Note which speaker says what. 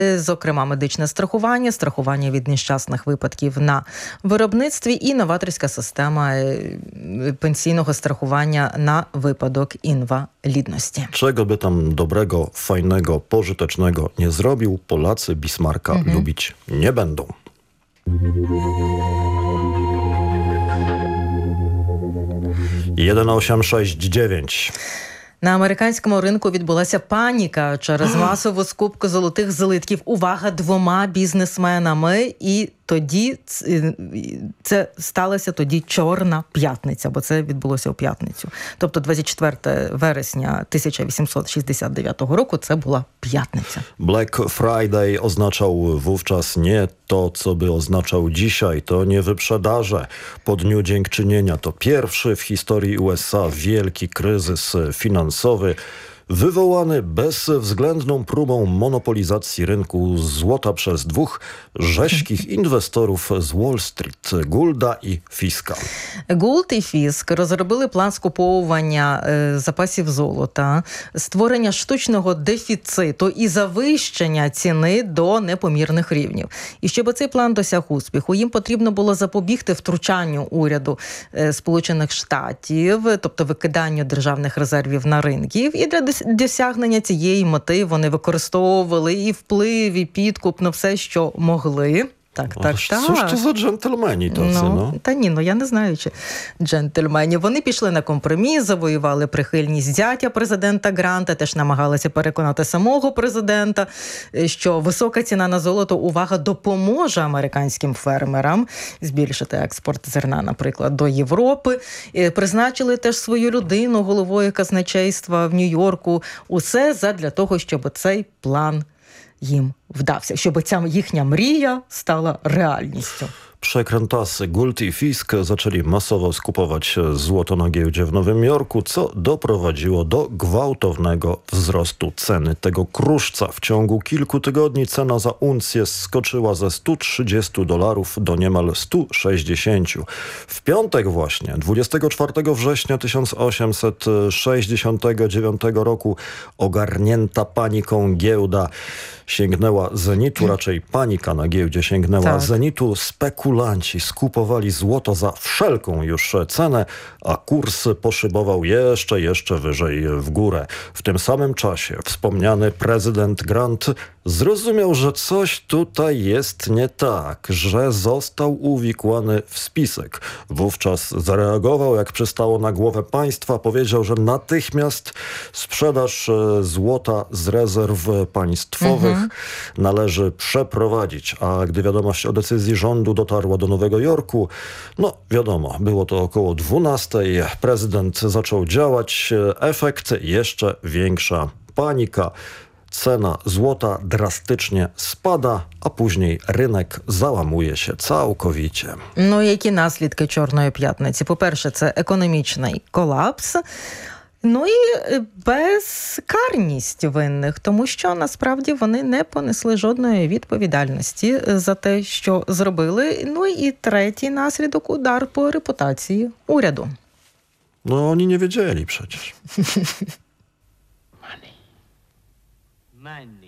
Speaker 1: зокрема медичне страхування, страхування від нещасних випадків на виробництві і новаторська система пенсійного страхування на випадок inwalidności.
Speaker 2: Czego by tam dobrego, fajnego, pożytecznego nie zrobił, Polacy Bismarcka lubić nie będą. Jeden 869.
Speaker 1: На американському ринку відбулася паніка через масову скупку золотих злитків. Увага, 2 бізнесменами. І тоді це сталося Чорна п'ятниця, бо це відбулося у п'ятницю. Тобто 24 вересня 1869 року це була pятnica.
Speaker 2: Black Friday oznaczał wówczas nie to, co by oznaczał dzisiaj. To nie wyprzedaże po Dniu Dziękczynienia. To pierwszy w historii USA wielki kryzys finansowy, wywołany bezwzględną próbą monopolizacji rynku złota przez 2 rześkich inwestorów z Wall Street, Goulda і Фіска.
Speaker 1: Gould і Фіск розробили план скуповування запасів золота, створення штучного дефіциту і завищення ціни до непомірних рівнів. І щоб цей план досяг успіху, їм потрібно було запобігти втручанню уряду Сполучених Штатів, тобто викиданню державних резервів на ринків. І для досягнення цієї мети вони використовували і вплив, і підкуп на все, що могли. Так.
Speaker 2: Що ж це за джентльмені таці,
Speaker 1: Та ні, я не знаю, чи джентльмені. Вони пішли на компроміс, завоювали прихильність зятя президента Гранта, теж намагалися переконати самого президента, що висока ціна на золото, увага, допоможе американським фермерам збільшити експорт зерна, наприклад, до Європи. Призначили теж свою людину головою казначейства в Нью-Йорку. Усе задля того, щоб цей план їм вдався, щоб ця їхня мрія стала реальністю.
Speaker 2: Przekrętasy Gould i Fisk zaczęli masowo skupować złoto na giełdzie w Nowym Jorku, co doprowadziło do gwałtownego wzrostu ceny tego kruszca. W ciągu kilku tygodni cena za uncję skoczyła ze $130 do niemal 160. W piątek właśnie, 24 września 1869 roku, ogarnięta paniką giełda sięgnęła zenitu, raczej panika na giełdzie sięgnęła zenitu. Spekulanci skupowali złoto za wszelką już cenę, a kurs poszybował jeszcze wyżej w górę. W tym samym czasie wspomniany prezydent Grant zrozumiał, że coś tutaj jest nie tak, że został uwikłany w spisek. Wówczas zareagował, jak przystało na głowę państwa, powiedział, że natychmiast sprzedaż złota z rezerw państwowych należy przeprowadzić. A gdy wiadomość o decyzji rządu dotarła do Nowego Jorku, wiadomo, było to około 12. Prezydent zaczął działać. Efekt jeszcze większa panika. Cena złota drastycznie spada, a później rynek załamuje się całkowicie.
Speaker 1: Які наслідки Чорної п'ятниці? По-перше, це економічний колапс. І безкарність винних, тому що насправді вони не понесли жодної відповідальності за те, що зробили. І третій наслідок – удар по репутації уряду.
Speaker 2: Oni nie wiedzieli przecież.
Speaker 3: Money.